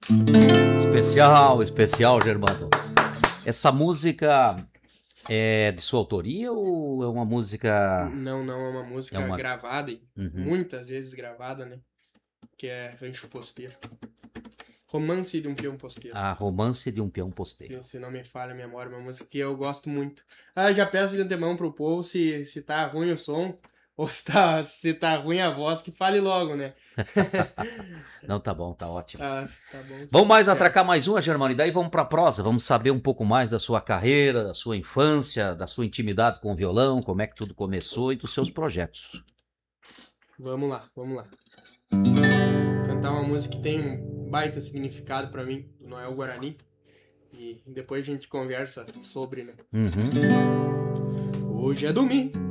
Especial, Germano. Essa música é de sua autoria ou é uma música... Não, é uma música gravada, e muitas vezes gravada, né? Que é Rancho Posteiro. Romance de um Peão Posteiro. Romance de um Peão Posteiro. Se não me falha a memória, uma música que eu gosto muito. Já peço de antemão pro povo se tá ruim o som ou se tá ruim a voz, que fale logo, né? Não, tá bom, tá ótimo. Tá bom. Vamos atracar mais uma, Germano, e daí vamos pra prosa. Vamos saber um pouco mais da sua carreira, da sua infância, da sua intimidade com o violão, como é que tudo começou e dos seus projetos. Vamos lá. Cantar uma música que tem um baita significado pra mim, do Noel Guarani. E depois a gente conversa sobre, né? Hoje é domingo,